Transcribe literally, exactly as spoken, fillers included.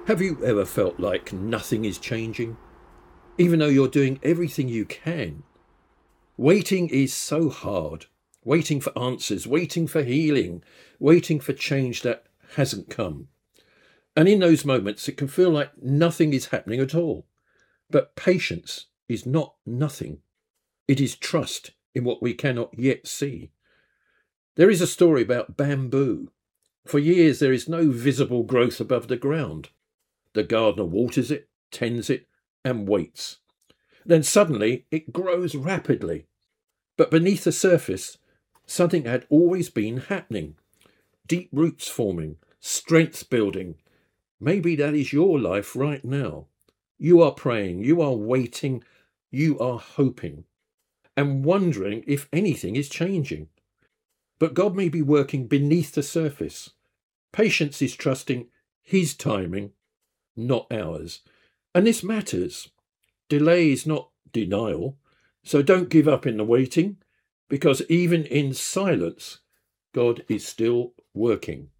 Have you ever felt like nothing is changing, even though you're doing everything you can? Waiting is so hard. Waiting for answers, waiting for healing, waiting for change that hasn't come. And in those moments, it can feel like nothing is happening at all. But patience is not nothing. It is trust in what we cannot yet see. There is a story about bamboo. For years, there is no visible growth above the ground. The gardener waters it, tends it, and waits. Then suddenly it grows rapidly. But beneath the surface, something had always been happening. Deep roots forming, strength building. Maybe that is your life right now. You are praying, you are waiting, you are hoping, and wondering if anything is changing. But God may be working beneath the surface. Patience is trusting His timing, not ours. And this matters. Delay is not denial. So don't give up in the waiting, because even in silence, God is still working.